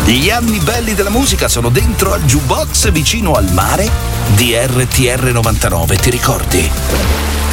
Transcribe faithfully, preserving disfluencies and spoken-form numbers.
Gli anni belli della musica sono dentro al jukebox vicino al mare di R T R novantanove, ti ricordi?